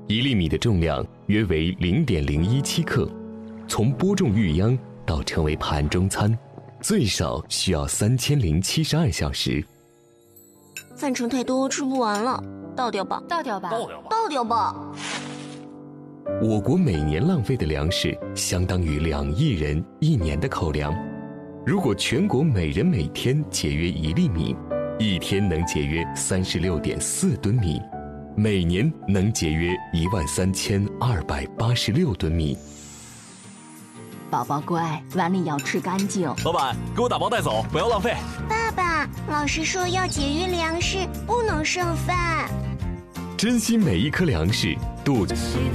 1粒米的重量约为0.017克。从播种育秧到成为盘中餐，最少需要3072小时。 饭盛太多，吃不完了，倒掉吧， 倒掉吧， 倒掉吧。 我国每年浪费的粮食相当于2亿人1年的口粮。如果全国每人每天节约1粒米，一天能节约36.4吨米，每年能节约13286吨米。 宝宝乖，碗里要吃干净。 老板，给我打包带走，不要浪费。 爸爸，老师说要节约粮食，不能剩饭。 珍惜每一颗粮食，杜